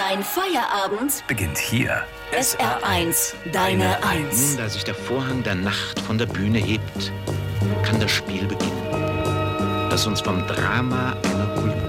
Dein Feierabend beginnt hier. SR1, deine Eins. Nun, da sich der Vorhang der Nacht von der Bühne hebt, kann das Spiel beginnen, das uns vom Drama einer Kultur